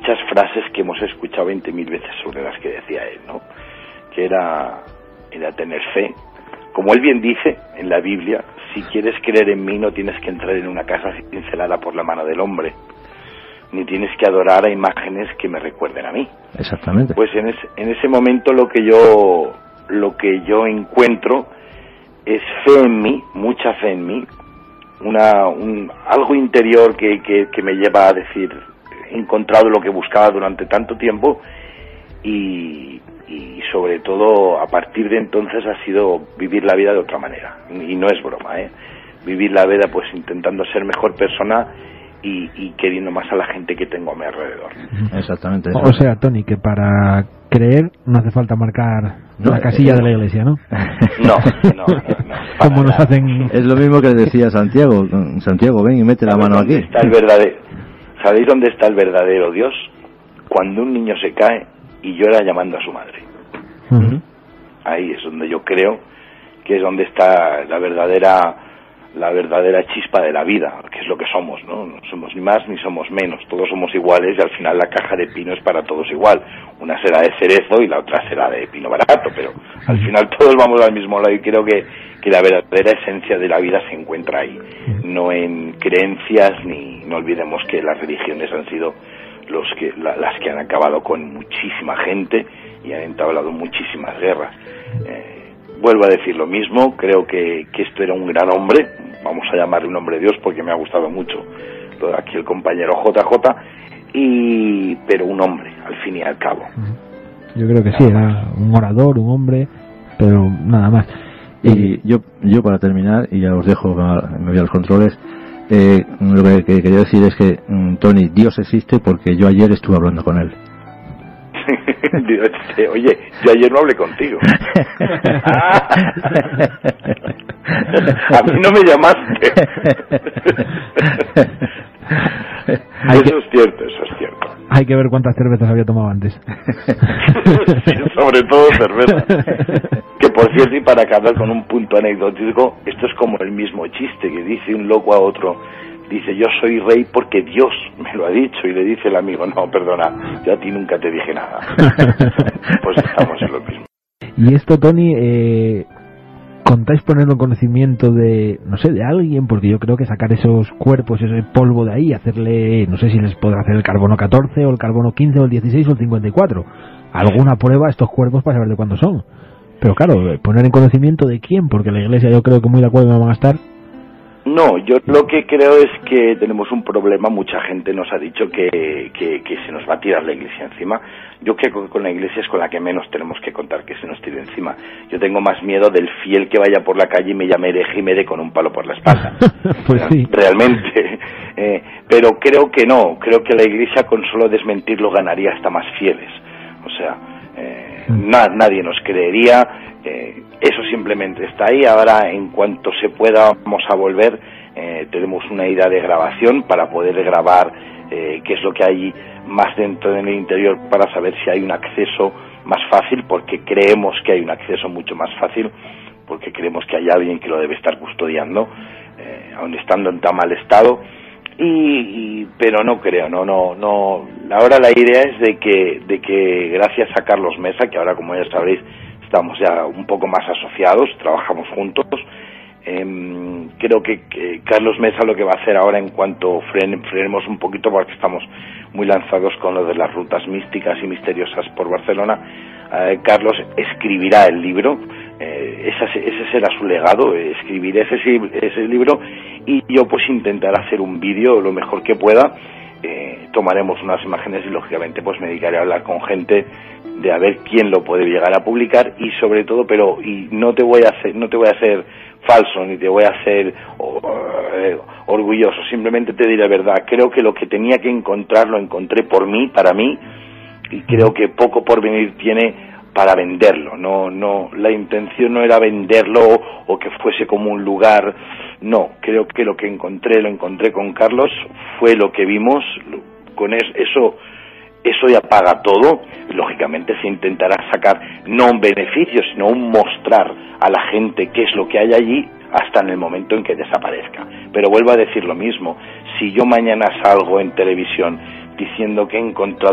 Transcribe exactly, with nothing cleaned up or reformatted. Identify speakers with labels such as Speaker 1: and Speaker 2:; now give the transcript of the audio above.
Speaker 1: muchas frases que hemos escuchado veinte mil veces sobre las que decía él, ¿no? Que era, era tener fe. Como él bien dice en la Biblia, si quieres creer en mí no tienes que entrar en una casa cincelada por la mano del hombre, ni tienes que adorar a imágenes que me recuerden a mí.
Speaker 2: Exactamente.
Speaker 1: Pues en, es, en ese momento lo que yo lo que yo encuentro es fe en mí, mucha fe en mí, una un, algo interior que, que, que me lleva a decir, he encontrado lo que buscaba durante tanto tiempo y, y sobre todo a partir de entonces ha sido vivir la vida de otra manera, y no es broma, ¿eh? Vivir la vida pues intentando ser mejor persona y, y queriendo más a la gente que tengo a mi alrededor.
Speaker 2: Exactamente.
Speaker 3: O sea, Tony, que para creer no hace falta marcar no, la casilla eh, de la iglesia, ¿no?
Speaker 1: No, no, no, no
Speaker 3: como nos hacen.
Speaker 2: Es lo mismo que decía Santiago. Santiago, ven y mete la mano aquí.
Speaker 1: Está el verdadero, ¿sabéis dónde está el verdadero Dios? Cuando un niño se cae y llora llamando a su madre. Uh-huh. Ahí es donde yo creo que es donde está la verdadera la verdadera chispa de la vida, que es lo que somos, ¿no? No somos ni más ni somos menos, todos somos iguales y al final la caja de pino es para todos igual. Una será de cerezo y la otra será de pino barato, pero al final todos vamos al mismo lado y creo que, que la verdadera esencia de la vida se encuentra ahí, no en creencias ni no olvidemos que las religiones han sido los que la, las que han acabado con muchísima gente y han entablado muchísimas guerras. Eh, vuelvo a decir lo mismo, creo que, que esto era un gran hombre, vamos a llamarle un hombre Dios porque me ha gustado mucho lo de aquí el compañero J J, y pero un hombre, al fin y al cabo.
Speaker 3: Yo creo que sí, era un orador, un hombre, pero nada más.
Speaker 2: Y yo yo para terminar, y ya os dejo, me voy a los controles, eh, lo que, que quería decir es que, Tony, Dios existe porque yo ayer estuve hablando con él.
Speaker 1: Oye, yo ayer no hablé contigo. A mí no me llamaste. Eso es cierto, eso es cierto.
Speaker 3: Hay que ver cuántas cervezas había tomado antes.
Speaker 1: Sí, sobre todo cerveza. Que por cierto, y para acabar con un punto anecdótico, esto es como el mismo chiste que dice un loco a otro. Dice, yo soy rey porque Dios me lo ha dicho. Y le dice el amigo, no, perdona, yo a ti nunca te dije nada. Pues estamos en lo mismo.
Speaker 3: Y esto, Tony, eh, ¿contáis ponerlo en conocimiento de, no sé, de alguien? Porque yo creo que sacar esos cuerpos, ese polvo de ahí, hacerle, no sé si les podrá hacer el carbono catorce o el carbono quince o el dieciséis o el cincuenta y cuatro. Alguna prueba a estos cuerpos para saber de cuándo son. Pero claro, poner en conocimiento de quién, porque la iglesia yo creo que muy de acuerdo no van a estar.
Speaker 1: No, yo lo que creo es que tenemos un problema, mucha gente nos ha dicho que, que, que se nos va a tirar la iglesia encima. Yo creo que con la iglesia es con la que menos tenemos que contar que se nos tire encima. Yo tengo más miedo del fiel que vaya por la calle y me llame hereje y me dé con un palo por la espalda.
Speaker 3: Pues sí.
Speaker 1: Realmente. Eh, pero creo que no, creo que la iglesia con solo desmentirlo ganaría hasta más fieles. O sea, eh, na, nadie nos creería. Eh, eso simplemente está ahí. Ahora, en cuanto se pueda, vamos a volver. Eh, tenemos una idea de grabación para poder grabar eh, qué es lo que hay más dentro en el interior para saber si hay un acceso más fácil, porque creemos que hay un acceso mucho más fácil, porque creemos que hay alguien que lo debe estar custodiando, eh, aun estando en tan mal estado. Y, y pero no creo, no, no, no. Ahora la idea es de que, de que gracias a Carlos Mesa, que ahora como ya sabréis estamos ya un poco más asociados, trabajamos juntos. Eh, creo que, que Carlos Mesa lo que va a hacer ahora en cuanto fren, frenemos un poquito, porque estamos muy lanzados con lo de las rutas místicas y misteriosas por Barcelona, eh, Carlos escribirá el libro, eh, ese, ese será su legado, eh, escribiré ese, ese libro y yo pues intentaré hacer un vídeo lo mejor que pueda. Eh, tomaremos unas imágenes y lógicamente pues me dedicaré a hablar con gente de a ver quién lo puede llegar a publicar y sobre todo, pero y no te voy a hacer, no te voy a hacer falso ni te voy a hacer oh, eh, orgulloso, simplemente te diré la verdad. Creo que lo que tenía que encontrar lo encontré por mí, para mí, y creo que poco por venir tiene para venderlo. No, no, la intención no era venderlo o, o que fuese como un lugar. No, creo que lo que encontré, lo encontré con Carlos, fue lo que vimos, con eso, eso ya paga todo. Lógicamente se intentará sacar no un beneficio, sino un mostrar a la gente qué es lo que hay allí hasta en el momento en que desaparezca. Pero vuelvo a decir lo mismo, si yo mañana salgo en televisión diciendo que he encontrado